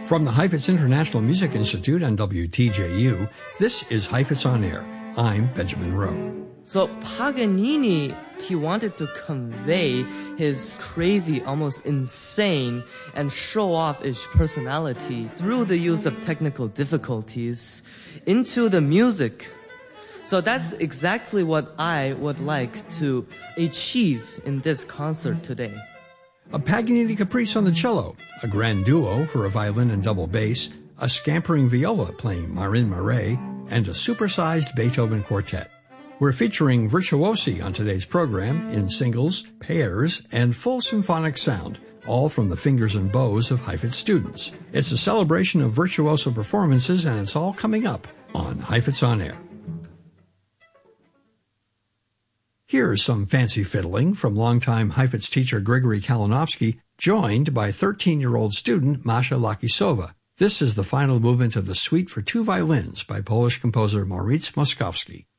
From the Heifetz International Music Institute and WTJU, this is Heifetz on Air. I'm Benjamin Rowe. So Paganini, he wanted to convey his crazy, almost insane, and show-off-ish personality through the use of technical difficulties into the music. So that's exactly what I would like to achieve in this concert today. A Paganini caprice on the cello, a grand duo for a violin and double bass, a scampering viola playing Marin Marais, and a supersized Beethoven quartet. We're featuring virtuosi on today's program in singles, pairs, and full symphonic sound, all from the fingers and bows of Heifetz students. It's a celebration of virtuoso performances, and it's all coming up on Heifetz on Air. Here's some fancy fiddling from longtime Heifetz teacher Grigory Kalinowski, joined by 13-year-old student Masha Lakisova. This is the final movement of the Suite for Two Violins by Polish composer Moritz Moszkowski.